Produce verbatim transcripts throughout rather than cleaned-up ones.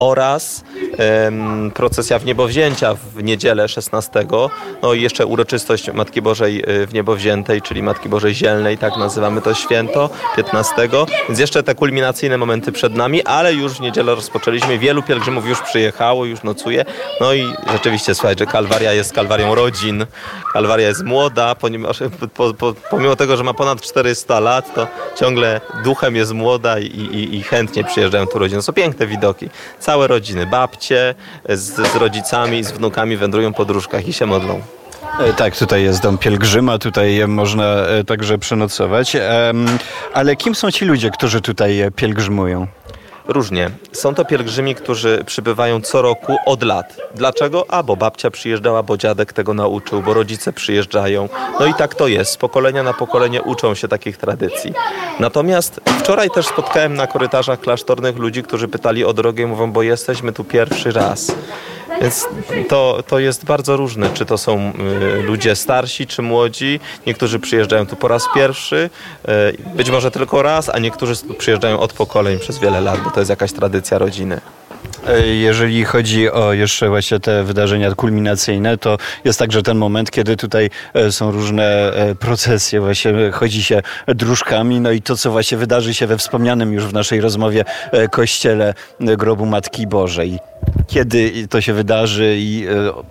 oraz em, procesja Wniebowzięcia w niedzielę szesnastego. No i jeszcze uroczystość Matki Bożej w Niebowziętej, czyli Matki Bożej Zielnej, tak nazywamy to święto, piętnastego. Więc jeszcze te kulminacyjne momenty przed nami, ale już w niedzielę rozpoczęliśmy. Wielu pielgrzymów już przyjechało, już nocuje. No i rzeczywiście, słuchajcie, Kalwaria jest Kalwarią rodzin. Kalwaria jest młoda, ponieważ po, po, pomimo tego, że ma ponad czterysta lat, to ciągle duchem jest młoda i, i, i chętnie przyjeżdżają tu rodziny. Są piękne widoki. Całe rodziny, babcie z, z rodzicami, z wnukami wędrują po dróżkach i się modlą. Tak, tutaj jest dom pielgrzyma, tutaj można także przenocować. Ale kim są ci ludzie, którzy tutaj pielgrzymują? Różnie. Są to pielgrzymi, którzy przybywają co roku od lat. Dlaczego? A, bo babcia przyjeżdżała, bo dziadek tego nauczył, bo rodzice przyjeżdżają. No i tak to jest. Z pokolenia na pokolenie uczą się takich tradycji. Natomiast wczoraj też spotkałem na korytarzach klasztornych ludzi, którzy pytali o drogę i mówią, bo jesteśmy tu pierwszy raz. Więc to, to jest bardzo różne, czy to są y, ludzie starsi, czy młodzi. Niektórzy przyjeżdżają tu po raz pierwszy, y, być może tylko raz, a niektórzy przyjeżdżają od pokoleń przez wiele lat, bo to jest jakaś tradycja rodziny. Jeżeli chodzi o jeszcze właśnie te wydarzenia kulminacyjne, to jest także ten moment, kiedy tutaj są różne procesje, właśnie chodzi się dróżkami, no i to, co właśnie wydarzy się we wspomnianym już w naszej rozmowie kościele grobu Matki Bożej. Kiedy to się wydarzy i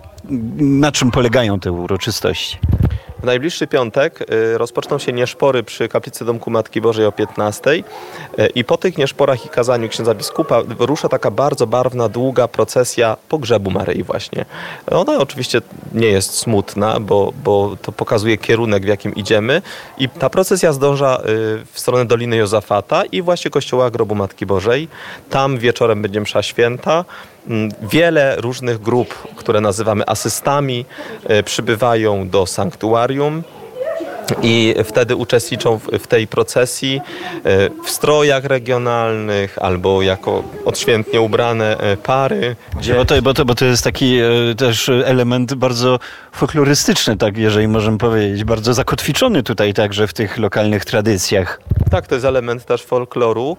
na czym polegają te uroczystości? W najbliższy piątek y, rozpoczną się nieszpory przy kaplicy Domku Matki Bożej o piętnastej y, i po tych nieszporach i kazaniu księdza biskupa rusza taka bardzo barwna, długa procesja pogrzebu Maryi właśnie. Ona oczywiście nie jest smutna, bo, bo to pokazuje kierunek, w jakim idziemy i ta procesja zdąża y, w stronę Doliny Jozafata i właśnie kościoła grobu Matki Bożej. Tam wieczorem będzie msza święta. Wiele różnych grup, które nazywamy asystami, przybywają do sanktuarium i wtedy uczestniczą w, w tej procesji w strojach regionalnych albo jako odświętnie ubrane pary. Gdzie... Bo, to, bo, to, bo to jest taki też element bardzo folklorystyczny, tak, jeżeli możemy powiedzieć, bardzo zakotwiczony tutaj także w tych lokalnych tradycjach. Tak, to jest element też folkloru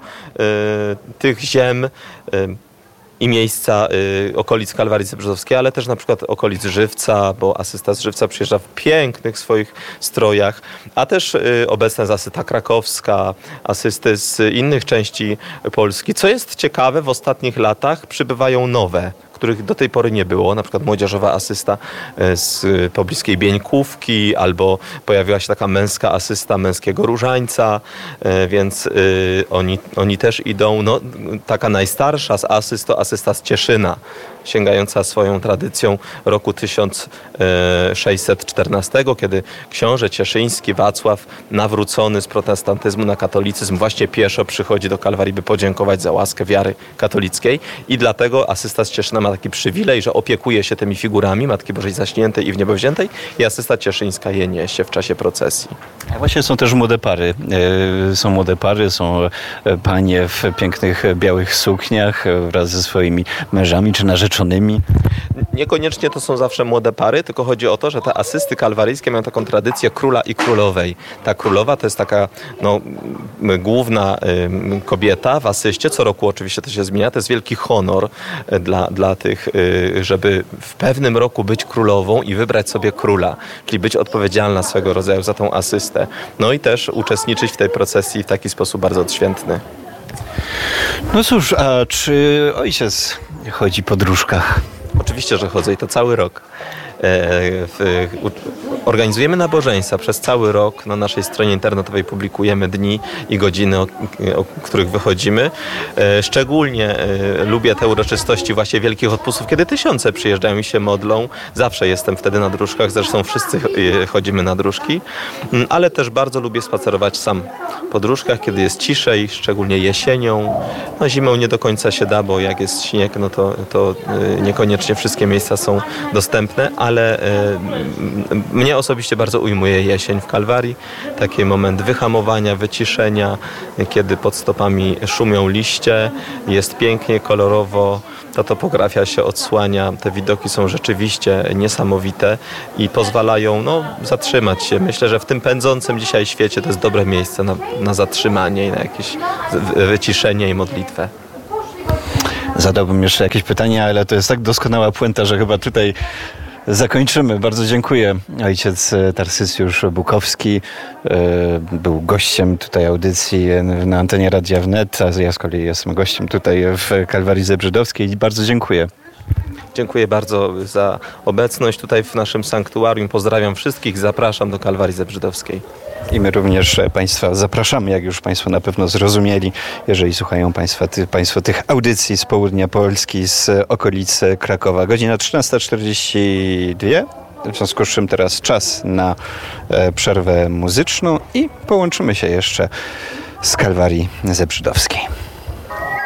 y, tych ziem, y, i miejsca y, okolic Kalwarii Zebrzowskiej, ale też na przykład okolic Żywca, bo asysta z Żywca przyjeżdża w pięknych swoich strojach, a też y, obecna jest asysta krakowska, asysty z innych części Polski. Co jest ciekawe, w ostatnich latach przybywają nowe, których do tej pory nie było, na przykład młodzieżowa asysta z pobliskiej Bieńkówki, albo pojawiła się taka męska asysta męskiego różańca, więc oni, oni też idą. No, taka najstarsza z asyst to asysta z Cieszyna, sięgająca swoją tradycją roku tysiąc sześćset czternastego, kiedy książę cieszyński Wacław, nawrócony z protestantyzmu na katolicyzm, właśnie pieszo przychodzi do Kalwarii, by podziękować za łaskę wiary katolickiej i dlatego asysta z Cieszyna ma taki przywilej, że opiekuje się tymi figurami Matki Bożej Zaśniętej i Wniebowziętej i asysta cieszyńska je niesie w czasie procesji. A właśnie są też młode pary. Są młode pary, są panie w pięknych białych sukniach wraz ze swoimi mężami czy narzeczonymi. Niekoniecznie to są zawsze młode pary, tylko chodzi o to, że te asysty kalwaryjskie mają taką tradycję króla i królowej. Ta królowa to jest taka no, główna y, kobieta w asyście. Co roku oczywiście to się zmienia. To jest wielki honor y, dla, dla tych, y, żeby w pewnym roku być królową i wybrać sobie króla, czyli być odpowiedzialna swego rodzaju za tą asystę. No i też uczestniczyć w tej procesji w taki sposób bardzo odświętny. No cóż, a czy ojciec chodzi po dróżkach? Oczywiście, że chodzę i to cały rok. Organizujemy nabożeństwa przez cały rok. Na naszej stronie internetowej publikujemy dni i godziny, o, o których wychodzimy. Szczególnie lubię te uroczystości właśnie Wielkich Odpustów, kiedy tysiące przyjeżdżają i się modlą. Zawsze jestem wtedy na dróżkach, zresztą wszyscy chodzimy na dróżki. Ale też bardzo lubię spacerować sam po dróżkach, kiedy jest ciszej, szczególnie jesienią. No, zimą nie do końca się da, bo jak jest śnieg, no to, to niekoniecznie wszystkie miejsca są dostępne, ale y, mnie osobiście bardzo ujmuje jesień w Kalwarii. Taki moment wyhamowania, wyciszenia, kiedy pod stopami szumią liście, jest pięknie, kolorowo, ta topografia się odsłania, te widoki są rzeczywiście niesamowite i pozwalają no, zatrzymać się. Myślę, że w tym pędzącym dzisiaj świecie to jest dobre miejsce na, na zatrzymanie i na jakieś wyciszenie i modlitwę. Zadałbym jeszcze jakieś pytania, ale to jest tak doskonała puenta, że chyba tutaj zakończymy. Bardzo dziękuję. Ojciec Tarsysjusz Bukowski był gościem tutaj audycji na antenie Radia Wnet, a ja z kolei jestem gościem tutaj w Kalwarii Zebrzydowskiej. Bardzo dziękuję. Dziękuję bardzo za obecność tutaj w naszym sanktuarium. Pozdrawiam wszystkich, zapraszam do Kalwarii Zebrzydowskiej. I my również Państwa zapraszamy, jak już Państwo na pewno zrozumieli, jeżeli słuchają Państwa, ty, Państwo tych audycji z południa Polski, z okolicy Krakowa. Godzina trzynasta czterdzieści dwa, w związku z czym teraz czas na e, przerwę muzyczną i połączymy się jeszcze z Kalwarii Zebrzydowskiej.